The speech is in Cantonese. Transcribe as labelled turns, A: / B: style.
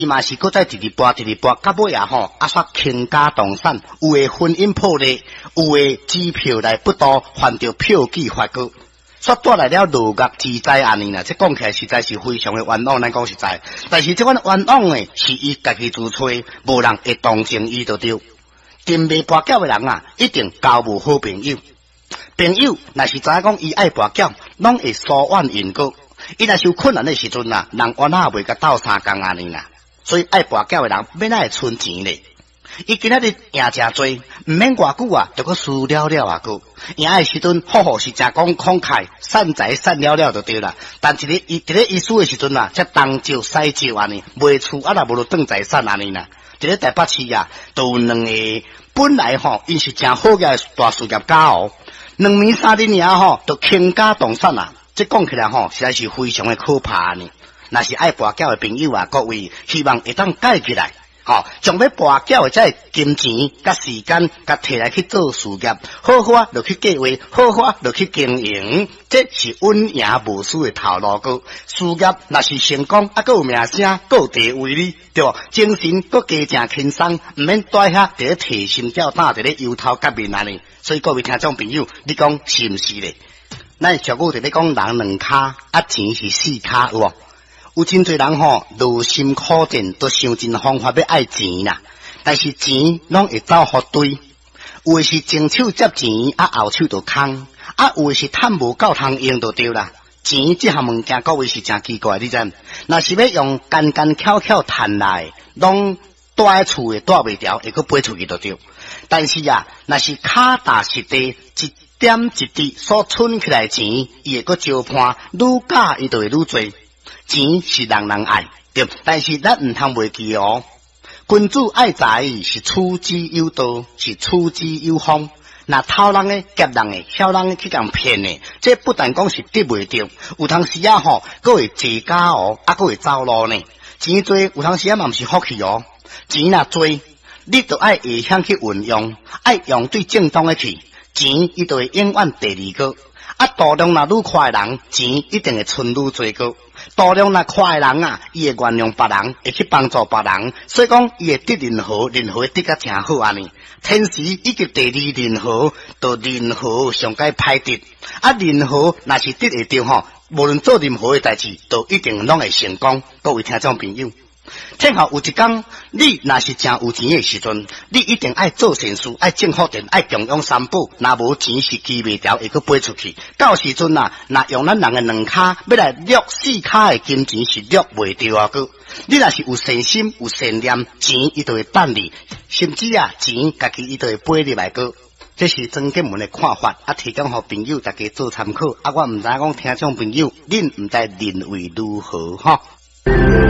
A: 伊嘛是搁再直播，到尾啊吼，啊煞倾家荡产，有诶婚姻破裂，有诶机票来不到，犯着票据罚告，煞带来了落狱之灾安尼啦。这讲起来实在是非常诶冤枉，咱讲实在。但是这款冤枉诶，是伊家己自吹，无人会同情伊就对。金卖跋筊诶人啊，一定交无好朋友。朋友若是知影讲伊爱跋筊，拢会疏远因果。伊若是有困难诶时阵啊，人冤也袂甲斗相共安尼啦。所以爱跋筊诶人，免哪会存钱咧？伊今仔日赢诚多，毋免偌久啊，就搁输了了啊个。赢诶时阵，好好是诚讲慷慨，散财散了了就对啦。但是咧，伊伫咧伊输诶时阵啊，则东借西借安尼，卖厝啊，若无就断财产安尼啦。伫咧台北市啊，都有两个本来吼，因是诚好个大事业家哦，2年3年尔吼，就倾家荡产啊。这讲起来吼，实在是非常的可怕呢。若是爱跋筊的朋友啊，各位希望会当改起来，将要跋筊的这金钱、甲时间、甲摕来去做事业，好好就去计划，好好就去经营，这是稳赢无输的头路个。事业若是成功，啊，搁有名声，搁有地位哩，对不？精神搁加正轻松，毋免呆遐伫咧提心吊胆，伫咧忧头革面安尼。所以各位听众朋友，你讲是毋是咧？咱俗语伫咧讲人2骹，啊钱是4骹，有无？有真侪人吼，劳心苦战，都想尽方法要爱钱啦。但是钱拢会走互对，有诶是前手接钱，啊后手就空，啊有诶是趁无够通用就对啦。钱这项物件，各位是真奇怪，你知？若是要用干巧巧趁来，拢住喺厝诶住袂牢，会搁飞出去就对。但是啊，若是脚踏实地，一点一滴所存起来钱，伊会搁招盼，愈假伊就会愈多。钱是人人爱，对，但是咱唔通袂记哦。君主爱财是处之有道，是处之有方。那偷人的、劫人的、晓人的去共骗的，这不但讲是得袂着，有当时啊吼，佫会借假哦，啊佫会走路呢。钱多有当时啊嘛毋是福气哦，钱若多，你就爱会晓去运用，爱用对正当的去，钱伊就会永远第2个。啊，度量若愈快的人，钱一定会存愈多个。度量若快的人啊，伊会原谅别人，会去帮助别人，所以讲伊会得任何会得甲诚好安尼。天时以及第2任何，就任何上该歹得。啊，任何若是得会着吼，无论做任何的代志，都一定拢会成功。各位听众朋友。天后有一天，你若是真有钱的时阵，你一定爱做善事，爱种福田，爱供养三宝。若无钱是记袂牢，会搁飞出去。到时阵啊，若用咱人的2骹要来掠4骹的金钱，是掠袂着啊个。你若是有善心、有善念，钱伊就会等你，甚至啊，钱家己伊就会飞入来个。这是曾建文的看法，啊，提供互朋友大家做参考。啊，我毋知讲听众朋友，恁毋知认为如何哈？